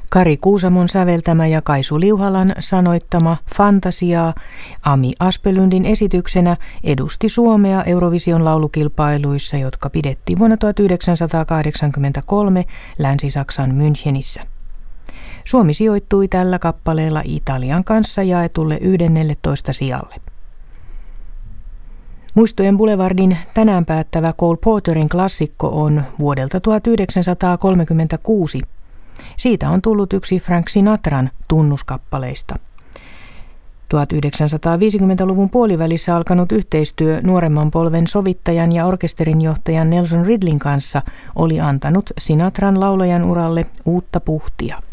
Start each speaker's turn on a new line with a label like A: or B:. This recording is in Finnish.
A: Kari Kuusamon säveltämä ja Kaisu Liuhalan sanoittama Fantasiaa Ami Aspelundin esityksenä edusti Suomea Eurovision laulukilpailuissa, jotka pidettiin vuonna 1983 Länsi-Saksan Münchenissä. Suomi sijoittui tällä kappaleella Italian kanssa jaetulle 11. sijalle. Muistojen Boulevardin tänään päättävä Cole Porterin klassikko on vuodelta 1936. Siitä on tullut yksi Frank Sinatran tunnuskappaleista. 1950-luvun puolivälissä alkanut yhteistyö nuoremman polven sovittajan ja orkesterinjohtajan Nelson Ridleyn kanssa oli antanut Sinatran laulajan uralle uutta puhtia.